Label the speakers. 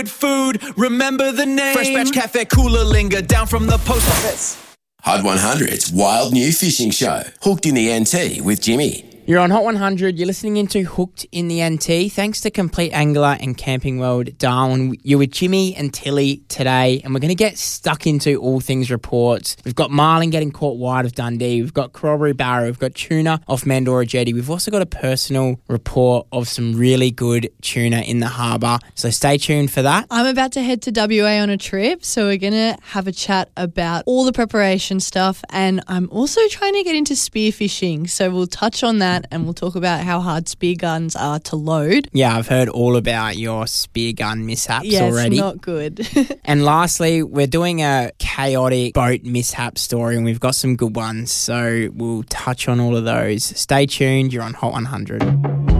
Speaker 1: Food, remember the name. Fresh Batch Cafe, Cooler Linger, down from the post office.
Speaker 2: Hot 100's wild new fishing show, Hooked in the NT with Jimmy.
Speaker 3: You're on Hot 100. You're listening into Hooked in the NT. Thanks to Complete Angler and Camping World Darwin. You're with Jimmy and Tilly today, and we're going to get stuck into all things reports. We've got marlin getting caught wide of Dundee. We've got Corroboree Barra. We've got tuna off Mandorah Jetty. We've also got a personal report of some really good tuna in the harbour. So stay tuned for that.
Speaker 4: I'm about to head to WA on a trip, so we're going to have a chat about all the preparation stuff, and I'm also trying to get into spearfishing, so we'll touch on that. And we'll talk about how hard spear guns are to load.
Speaker 3: Yeah, I've heard all about your spear gun mishaps already.
Speaker 4: Yeah, it's not good.
Speaker 3: And lastly, we're doing a chaotic boat mishap story, and we've got some good ones. So we'll touch on all of those. Stay tuned. You're on Hot 100.